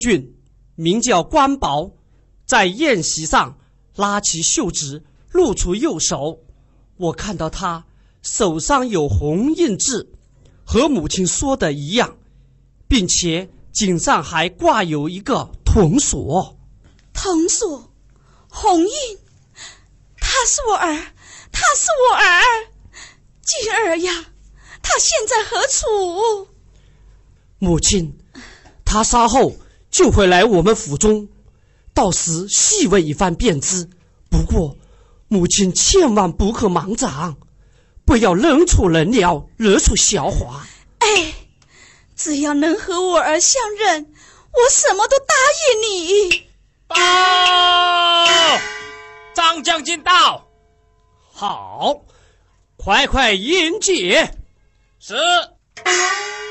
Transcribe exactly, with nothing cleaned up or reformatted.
俊，名叫关宝，在宴席上拉起袖子，露出右手。我看到他手上有红印字，和母亲说的一样，并且颈上还挂有一个铜锁。 铜锁，红印，他是我儿，他是我儿。静儿呀，他现在何处？ 母亲，他稍后就会来我们府中，到时细问一番便知。不过母亲千万不可莽长，不要人出人了，惹出笑话。 哎，只要能和我儿相认，我什么都答应你。 报，张将军到。 好，快快迎接。 是。